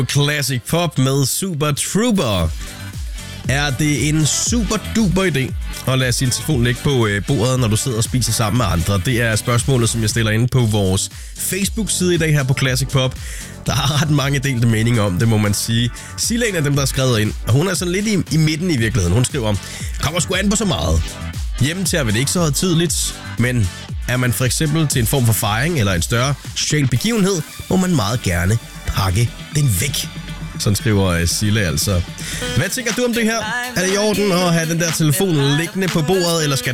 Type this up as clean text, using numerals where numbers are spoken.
Classic Pop med Super Trooper. Er det en super duper idé at lade sin telefon ligge på bordet, når du sidder og spiser sammen med andre? Det er spørgsmålet, som jeg stiller inde på vores Facebook-side i dag her på Classic Pop. Der har ret mange delte meninger om det, må man sige. Silla er en af dem, der har skrevet ind, og hun er sådan lidt i midten i virkeligheden. Hun skriver, kommer sgu an på så meget. Hjemme til at det ikke så højtideligt, men er man for eksempel til en form for fejring eller en større social begivenhed, må man meget gerne pakke den væk. Sådan skriver Sille altså. Hvad tænker du om det her? Er det i orden at have den der telefon liggende på bordet, eller skal